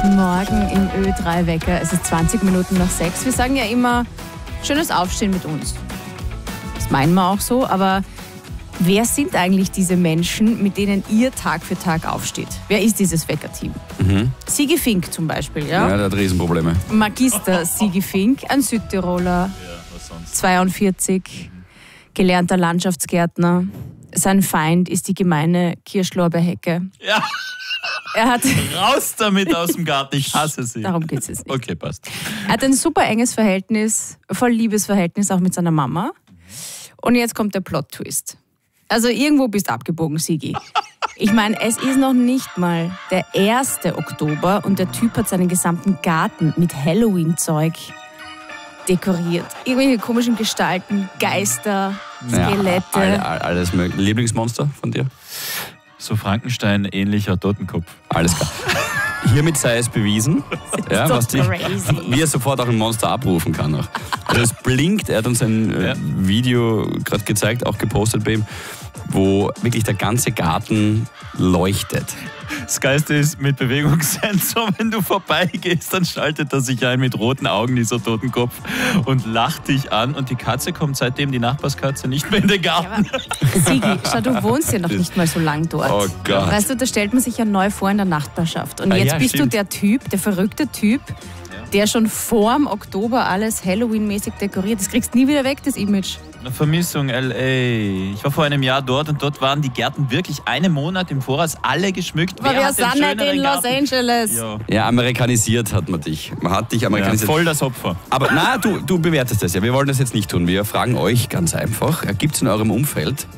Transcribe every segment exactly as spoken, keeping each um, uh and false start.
Guten Morgen im Ö drei Wecker. Es ist zwanzig Minuten nach sechs. Wir sagen ja immer, schönes Aufstehen mit uns. Das meinen wir auch so, aber wer sind eigentlich diese Menschen, mit denen ihr Tag für Tag aufsteht? Wer ist dieses Weckerteam? Mhm. Sigi Fink zum Beispiel, ja? Ja, der hat Riesenprobleme. Magister Sigi Fink, ein Südtiroler, zweiundvierzig, gelernter Landschaftsgärtner. Sein Feind ist die gemeine Kirschlorbeerhecke. Ja. Er hat Raus damit aus dem Garten, ich hasse sie. Darum geht es jetzt nicht. Okay, passt. Er hat ein super enges Verhältnis, voll Liebesverhältnis auch mit seiner Mama. Und jetzt kommt der Plot-Twist. Also irgendwo bist du abgebogen, Sigi. Ich meine, es ist noch nicht mal der erste Oktober und der Typ hat seinen gesamten Garten mit Halloween-Zeug dekoriert. Irgendwelche komischen Gestalten, Geister, Skelette. Ja, all, all, alles mögliche. Lieblingsmonster von dir? So Frankenstein-ähnlicher Totenkopf. Alles klar. Hiermit sei es bewiesen, ja, was die, crazy. wie er sofort auch ein Monster abrufen kann. Auch. Also es blinkt, er hat uns ein äh, Ja. Video gerade gezeigt, auch gepostet bei ihm, wo wirklich der ganze Garten leuchtet. Das Geilste ist mit Bewegungssensor, wenn du vorbeigehst, dann schaltet er sich ein mit roten Augen, dieser Totenkopf, und lacht dich an. Und die Katze kommt seitdem, die Nachbarskatze, nicht mehr in den Ja, Garten. aber Sigi, schau, du wohnst ja noch nicht mal so lang dort. Oh Gott. Weißt du, da stellt man sich ja neu vor in der Nachbarschaft. Und Ah, jetzt ja, bist stimmt. du der Typ, der verrückte Typ, der schon vorm Oktober alles Halloween-mäßig dekoriert. Das kriegst du nie wieder weg, das Image. Eine Vermissung, L A. Ich war vor einem Jahr dort und dort waren die Gärten wirklich einen Monat im Voraus alle geschmückt. Aber Wer wir hat den sind nicht schöneren in Los Garten? Angeles. Ja. Ja, amerikanisiert hat man dich. Man hat dich Ja, amerikanisiert. voll das Opfer. Aber na, du, du bewertest das ja. Wir wollen das jetzt nicht tun. Wir fragen euch ganz einfach, gibt es in eurem Umfeld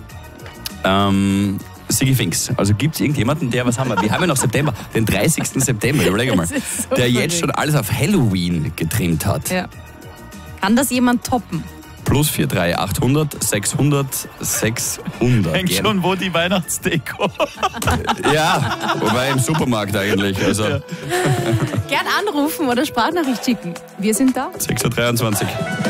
ähm, Sigi Finks? Also gibt es irgendjemanden, der, was haben wir? Wir haben ja noch September, den dreißigsten September, überleg mal, Das ist so der jetzt verrückt. schon alles auf Halloween getrimmt hat. Ja. Kann das jemand toppen? Plus vier drei achthundert sechshundert sechshundert. Hängt Gern. schon, wo die Weihnachtsdeko. Ja, wobei im Supermarkt eigentlich. Also Gern anrufen oder Sprachnachricht schicken. Wir sind da. sechs Uhr dreiundzwanzig.